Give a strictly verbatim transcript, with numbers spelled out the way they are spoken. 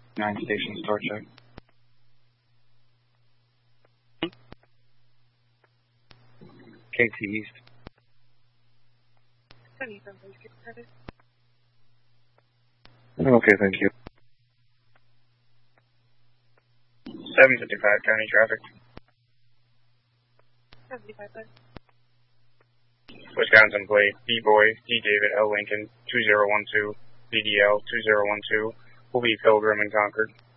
nine station store check. K T East. Okay, thank you. seven fifty-five county traffic. Wisconsin plate B-Boy D David L Lincoln two zero one two B D L two zero one two will be Pilgrim and Concord.